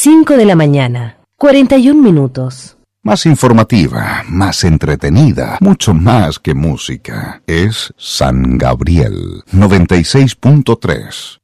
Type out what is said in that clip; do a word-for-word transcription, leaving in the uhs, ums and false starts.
cinco de la mañana, cuarenta y un minutos. Más informativa, más entretenida, mucho más que música. Es San Gabriel noventa y seis punto tres.